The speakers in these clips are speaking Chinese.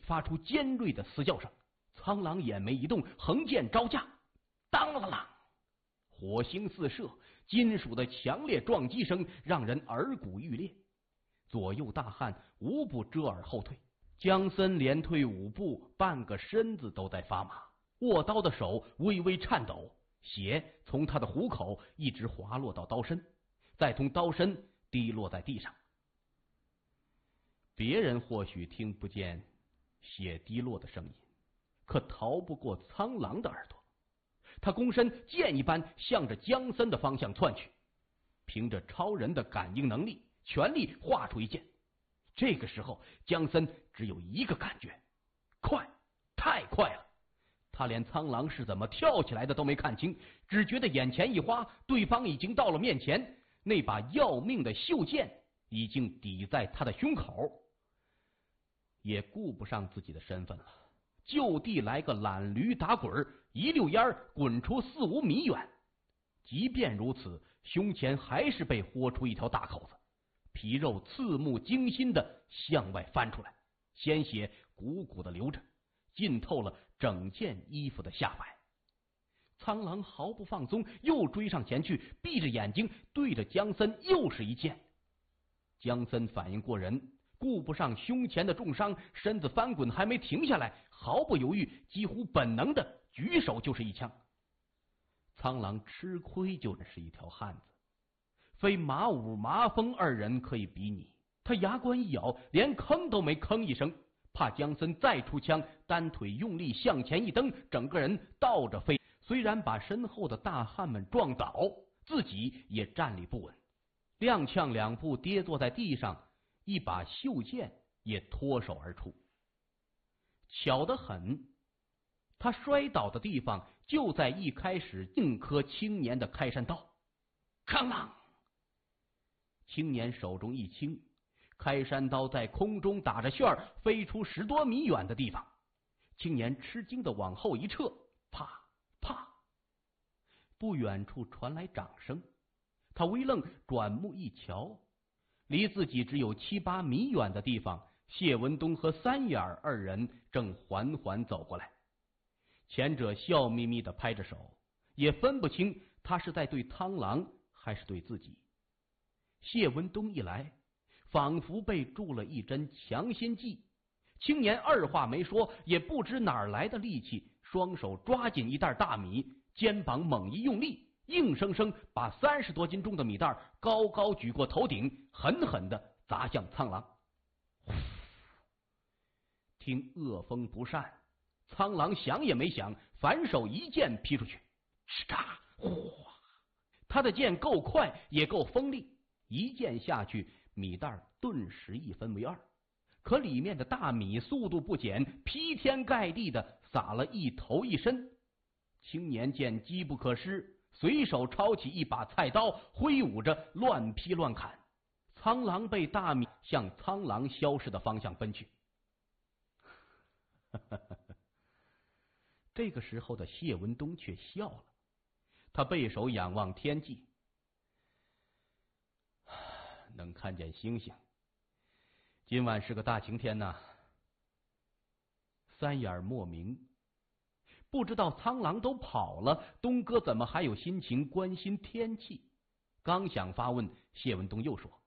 发出尖锐的嘶叫声。苍狼眼眉一动，横剑招架，当啷啷，火星四射，金属的强烈撞击声让人耳骨欲裂。左右大汉无不遮耳后退，江森连退5步，半个身子都在发麻，握刀的手微微颤抖，血从他的虎口一直滑落到刀身，再从刀身滴落在地上。别人或许听不见血滴落的声音，可逃不过苍狼的耳朵。他躬身箭一般向着江森的方向窜去，凭着超人的感应能力，全力画出一箭。这个时候江森只有一个感觉，快，太快了。他连苍狼是怎么跳起来的都没看清，只觉得眼前一花，对方已经到了面前，那把要命的袖剑已经抵在他的胸口，也顾不上自己的身份了，就地来个懒驴打滚，一溜烟滚出4、5米远。即便如此，胸前还是被豁出一条大口子，皮肉刺目惊心的向外翻出来，鲜血鼓鼓的流着，浸透了整件衣服的下摆。苍狼毫不放松，又追上前去，闭着眼睛对着江森又是一剑。江森反应过人，顾不上胸前的重伤，身子翻滚还没停下来，毫不犹豫，几乎本能的举手就是一枪。苍狼吃亏就是一条汉子，非马武、麻风2人可以比拟。他牙关一咬，连吭都没吭一声，怕江森再出枪，单腿用力向前一蹬，整个人倒着飞。虽然把身后的大汉们撞倒，自己也站立不稳，踉跄2步跌坐在地上，一把袖剑也脱手而出。巧得很，他摔倒的地方就在一开始硬磕青年的开山刀。哐啷！青年手中一轻，开山刀在空中打着旋儿，飞出10多米远的地方。青年吃惊的往后一撤，啪啪，不远处传来掌声。他微愣，转目一瞧，离自己只有7、8米远的地方，谢文东和3眼2人正缓缓走过来。前者笑眯眯的拍着手，也分不清他是在对苍狼还是对自己。谢文东一来，仿佛被注了一针强心剂。青年二话没说，也不知哪儿来的力气，双手抓紧一袋大米，肩膀猛一用力，硬生生把30多斤重的米袋高高举过头顶，狠狠地砸向苍狼。听恶风不善，苍狼想也没想，反手一剑劈出去，哧嘎哗！他的剑够快，也够锋利，一剑下去，米袋顿时1分为2。可里面的大米速度不减，劈天盖地的撒了一头一身。青年见机不可失，随手抄起一把菜刀，挥舞着乱劈乱砍。苍狼被大米向苍狼消失的方向奔去。这个时候的谢文东却笑了，他背手仰望天际，能看见星星，今晚是个大晴天呐。3眼莫名，不知道苍狼都跑了，东哥怎么还有心情关心天气？刚想发问，谢文东又说：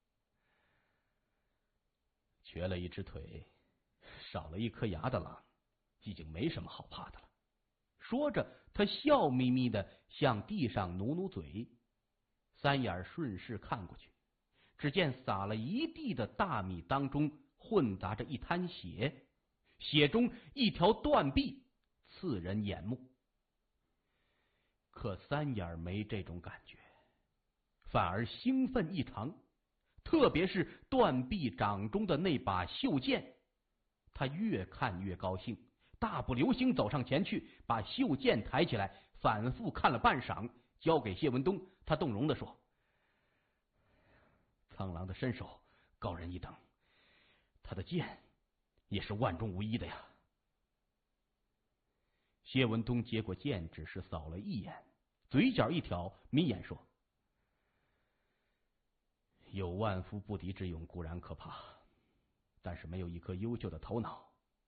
瘸了一只腿，少了一颗牙的狼，已经没什么好怕的了。说着，他笑眯眯的向地上努努嘴。3眼顺势看过去，只见撒了一地的大米当中混杂着一滩血，血中一条断臂，刺人眼目。可3眼没这种感觉，反而兴奋异常，特别是断臂掌中的那把袖剑，他越看越高兴，大步流星走上前去，把袖剑抬起来，反复看了半晌，交给谢文东。他动容地说：苍狼的身手高人一等，他的剑也是万中无一的呀。谢文东接过剑，只是扫了一眼，嘴角一挑，眯眼说：有万夫不敌之勇固然可怕，但是没有一颗优秀的头脑，